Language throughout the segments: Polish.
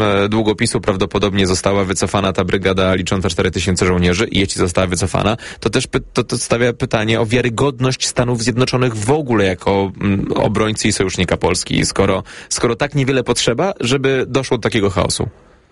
długopisu prawdopodobnie została wycofana ta brygada licząca 4000 żołnierzy i jeśli została wycofana, to też to stawia pytanie o wiarygodność Stanów Zjednoczonych w ogóle jako obrońcy i sojusznika Polski, skoro tak niewiele potrzeba, żeby doszło do takiego chaosu.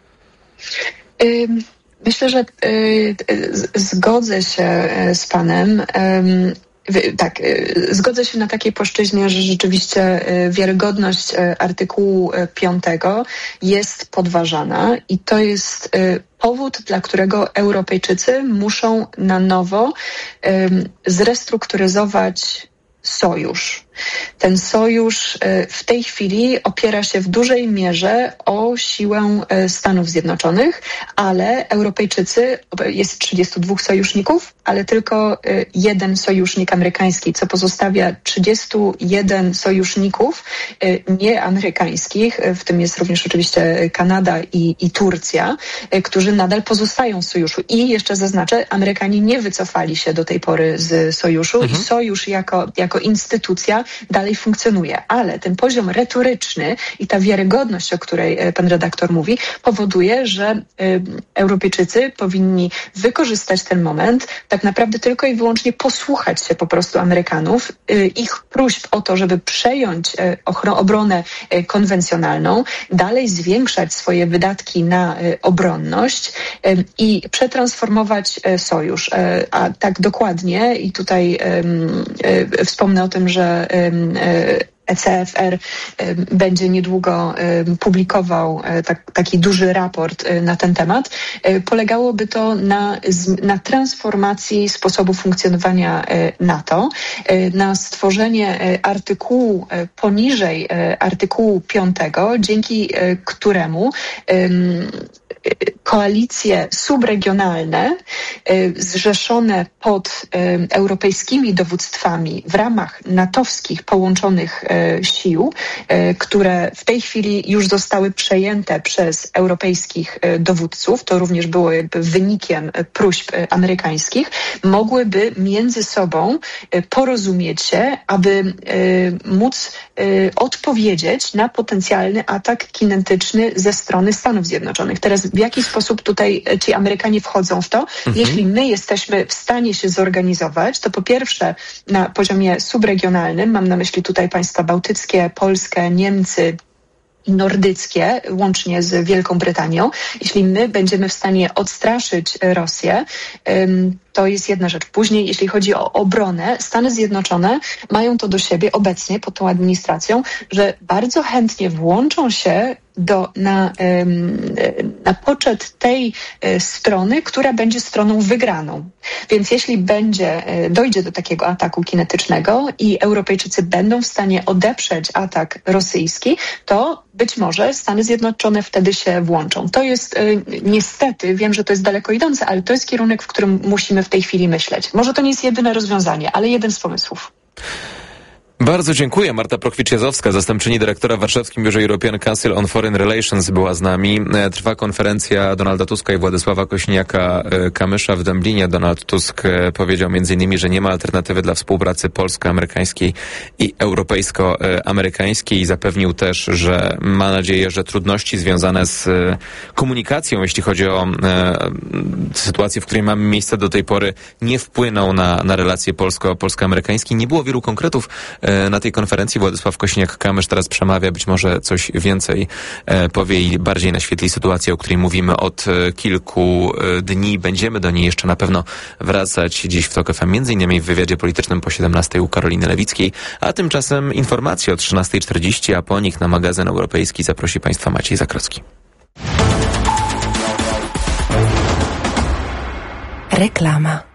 Myślę, że zgodzę się z panem. Tak, zgodzę się na takiej płaszczyźnie, że rzeczywiście wiarygodność artykułu 5 jest podważana i to jest powód, dla którego Europejczycy muszą na nowo zrestrukturyzować sojusz. Ten sojusz w tej chwili opiera się w dużej mierze o siłę Stanów Zjednoczonych, ale Europejczycy, jest 32 sojuszników, ale tylko jeden sojusznik amerykański, co pozostawia 31 sojuszników nieamerykańskich, w tym jest również oczywiście Kanada i Turcja, którzy nadal pozostają w sojuszu. I jeszcze zaznaczę, Amerykanie nie wycofali się do tej pory z sojuszu i sojusz jako instytucja dalej funkcjonuje, ale ten poziom retoryczny i ta wiarygodność, o której pan redaktor mówi, powoduje, że Europejczycy powinni wykorzystać ten moment, tak naprawdę tylko i wyłącznie posłuchać się po prostu Amerykanów, ich próśb o to, żeby przejąć obronę konwencjonalną, dalej zwiększać swoje wydatki na obronność i przetransformować sojusz. A tak dokładnie, i tutaj wspomnę o tym, że ECFR będzie niedługo publikował taki duży raport na ten temat. Polegałoby to na transformacji sposobu funkcjonowania NATO, na stworzenie artykułu poniżej artykułu 5, dzięki któremu koalicje subregionalne zrzeszone pod europejskimi dowództwami w ramach natowskich połączonych sił, które w tej chwili już zostały przejęte przez europejskich dowódców, to również było jakby wynikiem próśb amerykańskich, mogłyby między sobą porozumieć się, aby móc odpowiedzieć na potencjalny atak kinetyczny ze strony Stanów Zjednoczonych. Teraz w jaki sposób tutaj ci Amerykanie wchodzą w to? Jeśli my jesteśmy w stanie się zorganizować, to po pierwsze na poziomie subregionalnym, mam na myśli tutaj państwa bałtyckie, Polskę, Niemcy i nordyckie, łącznie z Wielką Brytanią. Jeśli my będziemy w stanie odstraszyć Rosję, to jest jedna rzecz. Później, jeśli chodzi o obronę, Stany Zjednoczone mają to do siebie obecnie pod tą administracją, że bardzo chętnie włączą się na poczet tej strony, która będzie stroną wygraną. Więc jeśli dojdzie do takiego ataku kinetycznego i Europejczycy będą w stanie odeprzeć atak rosyjski, to być może Stany Zjednoczone wtedy się włączą. To jest niestety, wiem, że to jest daleko idące, ale to jest kierunek, w którym musimy w tej chwili myśleć. Może to nie jest jedyne rozwiązanie, ale jeden z pomysłów. Bardzo dziękuję. Marta Prochwicz-Jazowska, zastępczyni dyrektora w Warszawskim Biurze European Council on Foreign Relations, była z nami. Trwa konferencja Donalda Tuska i Władysława Kośniaka-Kamysza w Dęblinie. Donald Tusk powiedział m.in., że nie ma alternatywy dla współpracy polsko-amerykańskiej i europejsko-amerykańskiej i zapewnił też, że ma nadzieję, że trudności związane z komunikacją, jeśli chodzi o sytuację, w której mamy miejsce do tej pory, nie wpłyną na relacje polsko-amerykańskie. Nie było wielu konkretów na tej konferencji. Władysław Kośniak-Kamysz teraz przemawia, być może coś więcej powie i bardziej naświetli sytuację, o której mówimy od kilku dni. Będziemy do niej jeszcze na pewno wracać dziś w TOK FM, między innymi w wywiadzie politycznym po 17 u Karoliny Lewickiej, a tymczasem informacje o 13:40, a po nich na magazyn europejski zaprosi Państwa Maciej Zakrocki. Reklama.